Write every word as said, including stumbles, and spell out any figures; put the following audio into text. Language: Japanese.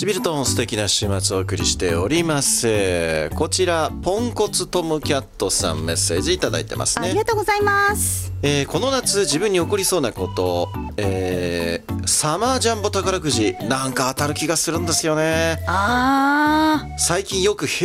しびると素敵な週末をお送りしております。こちらポンコツトムキャットさんメッセージいただいてますね。 ありがとうございます。 えー、この夏自分に起こりそうなこと、えー、サマージャンボ宝くじなんか当たる気がするんですよね。 あー最近よく